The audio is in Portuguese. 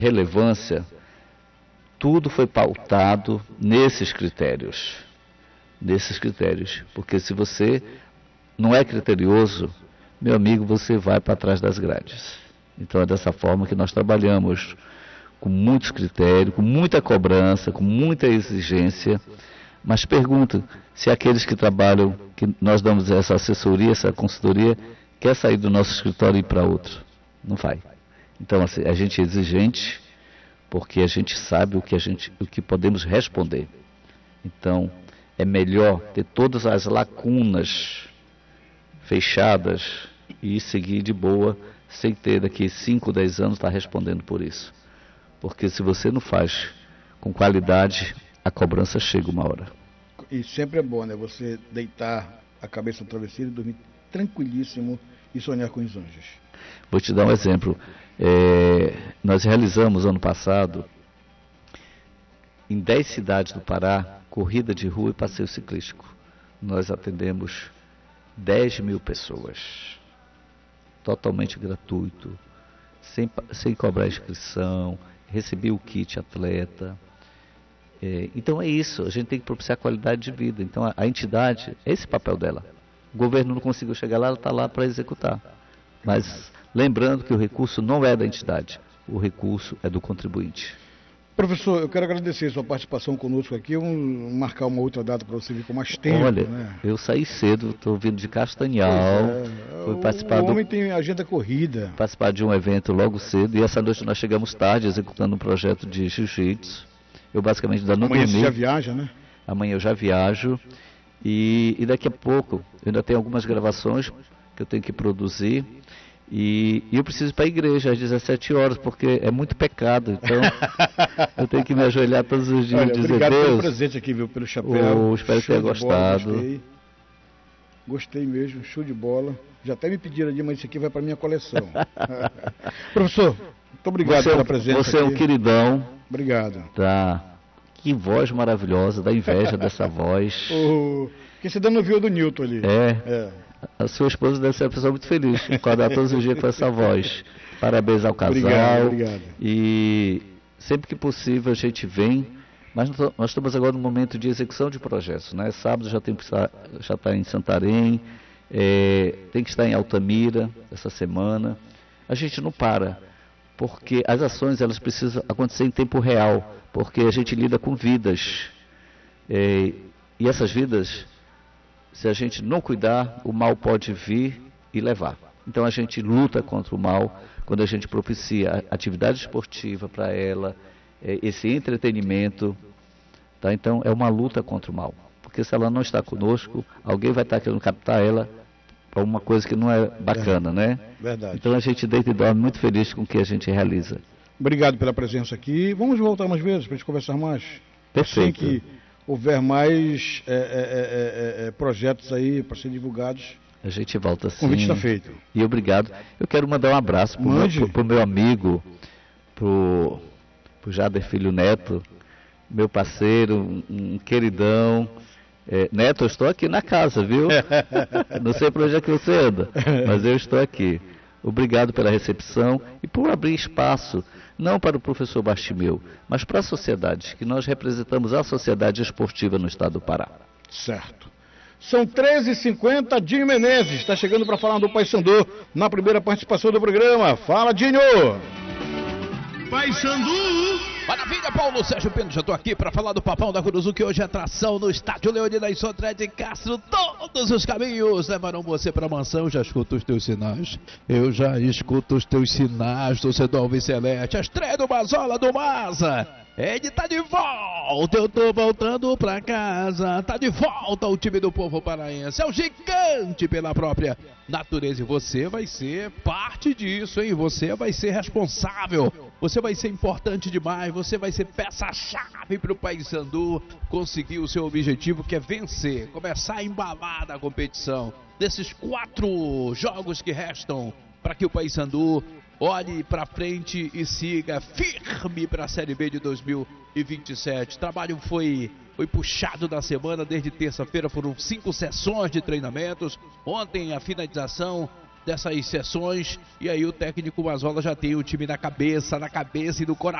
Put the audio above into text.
relevância, tudo foi pautado nesses critérios. Porque se você não é criterioso, meu amigo, você vai para trás das grades. Então é dessa forma que nós trabalhamos, com muitos critérios, com muita cobrança, com muita exigência, mas pergunto se aqueles que trabalham, que nós damos essa assessoria, essa consultoria, quer sair do nosso escritório e ir para outro. Não vai. Então assim, a gente é exigente, porque a gente sabe o que podemos responder. Então, é melhor ter todas as lacunas fechadas e seguir de boa, sem ter daqui 5, 10 anos estar respondendo por isso. Porque se você não faz com qualidade, a cobrança chega uma hora. E sempre é bom, né? Você deitar a cabeça no travesseiro e dormir tranquilíssimo e sonhar com os anjos. Vou te dar um exemplo. Nós realizamos ano passado, em 10 cidades do Pará, corrida de rua e passeio ciclístico. Nós atendemos 10 mil pessoas, totalmente gratuito, sem cobrar inscrição, recebi o kit atleta. Então é isso, a gente tem que propiciar qualidade de vida. Então a entidade, é esse papel dela. O governo não conseguiu chegar lá, ela está lá para executar. Mas lembrando que o recurso não é da entidade, o recurso é do contribuinte. Professor, eu quero agradecer sua participação conosco aqui, marcar uma outra data para você vir com mais tempo. Olha, né? Eu saí cedo, estou vindo de Castanhal, fui participar o homem tem agenda corrida. Participar de um evento logo cedo, e essa noite nós chegamos tarde executando um projeto de jiu-jitsu. Eu basicamente ainda não dormi. Amanhã você já viaja, né? Amanhã eu já viajo, e daqui a pouco eu ainda tenho algumas gravações que eu tenho que produzir. E eu preciso ir para a igreja às 17 horas, porque é muito pecado. Então, eu tenho que me ajoelhar todos os dias e dizer, obrigado Deus, pelo presente aqui, viu, pelo chapéu. Espero que tenha gostado. Bola, gostei mesmo, show de bola. Já até me pediram ali, mas isso aqui vai para minha coleção. Professor, muito obrigado pela presença Você é um queridão. Obrigado. Tá. Que voz maravilhosa, dá inveja dessa voz. Que você ainda não viu do Newton ali. A sua esposa deve ser uma pessoa muito feliz, acordar todos os dias com essa voz. Parabéns ao casal. Obrigado. E sempre que possível a gente vem, mas nós estamos agora no momento de execução de projetos, né? Sábado já está em Santarém, tem que estar em Altamira essa semana. A gente não para, porque as ações elas precisam acontecer em tempo real, porque a gente lida com vidas. E essas vidas, se a gente não cuidar, o mal pode vir e levar. Então a gente luta contra o mal quando a gente propicia atividade esportiva para ela, esse entretenimento. Tá? Então é uma luta contra o mal. Porque se ela não está conosco, alguém vai estar querendo captar ela para uma coisa que não é bacana, né? Verdade. Então a gente deita e dorme muito feliz com o que a gente realiza. Obrigado pela presença aqui. Vamos voltar mais vezes para a gente conversar mais? Perfeito. Assim que houver mais projetos aí para serem divulgados, a gente volta sim. O convite está feito. E obrigado. Eu quero mandar um abraço para o meu amigo, para o Jader Filho Neto, meu parceiro, um queridão. Neto, eu estou aqui na casa, viu? Não sei para onde é que você anda, mas eu estou aqui. Obrigado pela recepção e por abrir espaço, não para o professor Bastimeu, mas para a sociedade, que nós representamos a sociedade esportiva no estado do Pará. Certo. São 13h50, Dinho Menezes está chegando para falar do Paysandu na primeira participação do programa. Fala, Dinho! Paysandu! Maravilha, Paulo Sérgio Pino, já estou aqui para falar do Papão da Curuzu, que hoje é atração no estádio Leonidas Sodré de Castro. Todos os caminhos levarão você para a mansão. Já escuto os teus sinais. Eu já escuto os teus sinais, torcedor Alviceleste. A estreia do Mazola do Maza. Ele tá de volta, eu tô voltando pra casa. Tá de volta o time do povo paraense. É o gigante pela própria natureza. E você vai ser parte disso, hein? Você vai ser responsável. Você vai ser importante demais. Você vai ser peça-chave pro Paysandu conseguir o seu objetivo, que é vencer. Começar a embalar da competição. Desses 4 jogos que restam, para que o Paysandu olhe para frente e siga firme para a Série B de 2027. O trabalho foi puxado na semana, desde terça-feira foram 5 sessões de treinamentos. Ontem a finalização dessas sessões, e aí o técnico Mazola já tem o time na cabeça e no coração